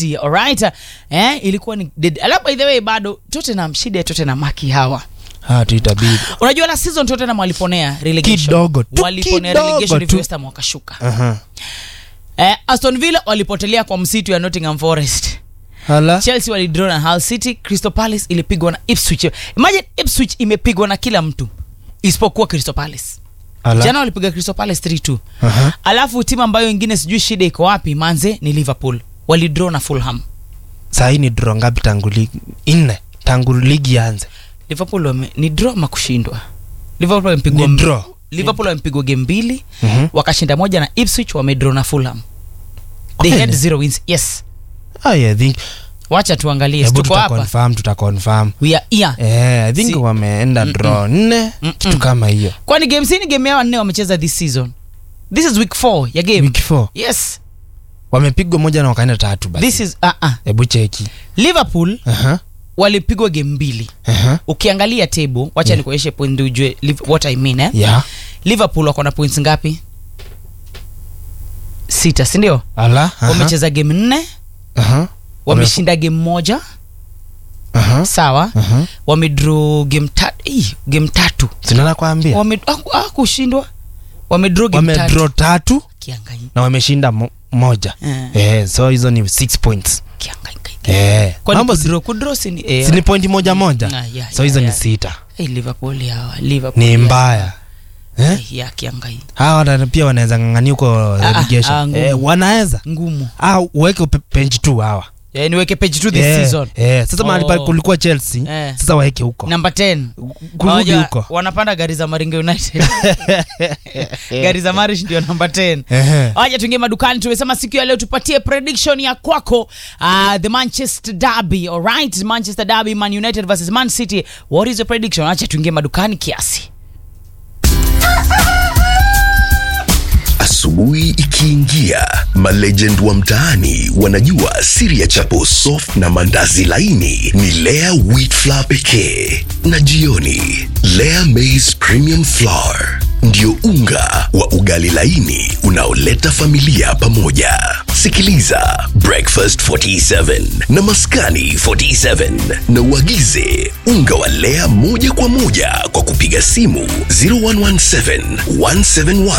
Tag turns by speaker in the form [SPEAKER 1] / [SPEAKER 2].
[SPEAKER 1] City, alright. Ilikuwa ni alafu by the way bado Tottenham shida Tottenham maki hawa.
[SPEAKER 2] Tuitabidi.
[SPEAKER 1] Unajua la season Tottenham waliponea relegation. Waliponea relegation hivi West Ham wakashuka. Aston Villa walipotelea kwa msitu ya Nottingham Forest. Chelsea walidraw na Hull City. Crystal Palace ilipigwa na Ipswich. Imagine Ipswich imepigwa na kila mtu isipokuwa Crystal Palace. Jana walipiga Crystal Palace 3-2. Alafu timu ambayo nyingine sijui shida iko wapi manze ni Liverpool. Walidraw na Fulham.
[SPEAKER 2] Sasa ni draw ngapi tangu ligi? 4 tangu ligi ianze.
[SPEAKER 1] Liverpool ni draw makushindwa. Liverpool wamepigwa game 2, wakashinda moja na Ipswich, wamedraw na Fulham. They had 0 wins. Yes.
[SPEAKER 2] I think
[SPEAKER 1] wacha tuangalie tuko hapa.
[SPEAKER 2] Tutaconfirm.
[SPEAKER 1] We are here.
[SPEAKER 2] I think wameenda draw 4 kitu kama hiyo.
[SPEAKER 1] Kwani game ni game yao 4 wamecheza this season. This is week 4 ya game.
[SPEAKER 2] Week 4.
[SPEAKER 1] Yes.
[SPEAKER 2] Wamepigwa moja na wakaenda 3 basi.
[SPEAKER 1] This is
[SPEAKER 2] Hebu cheki.
[SPEAKER 1] Liverpool walipigwa game 2. Ukiangalia table, wacha nikuonyeshe point ujue what I mean
[SPEAKER 2] Yeah.
[SPEAKER 1] Liverpool wako na points ngapi? 6, si ndio? Wamecheza game 4. Wameshinda game 1. Sawa. Wamedraw game 3.
[SPEAKER 2] Sina kuambia.
[SPEAKER 1] Kushindwa. Wamedraw game 3.
[SPEAKER 2] Wamedraw 3
[SPEAKER 1] kiangai.
[SPEAKER 2] Na wameshinda 1. So hizo ni 6 points.
[SPEAKER 1] Kiangai.
[SPEAKER 2] Kwa
[SPEAKER 1] mambo kudraw si
[SPEAKER 2] ni point moja. So hizo ni 6.
[SPEAKER 1] Liverpool
[SPEAKER 2] ni mbaya.
[SPEAKER 1] Ya kiangai.
[SPEAKER 2] Hawa pia wanaweza ngangania huko relegation. Wanaweza
[SPEAKER 1] ngumu.
[SPEAKER 2] Uweke page 2 hawa.
[SPEAKER 1] Niweke page 2 this season.
[SPEAKER 2] Sasa mahali pa kulikuwa Chelsea, sasa waeke huko.
[SPEAKER 1] Number 10.
[SPEAKER 2] Kurudi huko.
[SPEAKER 1] Wanapanda gari za Maringa United. Gari za Marish ndio number 10. Acha tuingie madukani, tumesema siku ya leo tupatie prediction ya kwako. The Manchester Derby, all right? Manchester Derby, Man United versus Man City. What is your prediction? Acha tuingie madukani kiasi.
[SPEAKER 3] Asubuhi ikiingia, malegend wa mtaani wanajua siri ya chapo soft na mandazi laini ni Lea Wheat Flour pekee. Na jioni, Lea Maize Premium Flour ndio unga wa ugali laini unaoleta familia pamoja. Sikiliza Breakfast 47 na Maskani 47 na uagize unga wa Lea moja kwa moja kwa kupiga simu 0117 171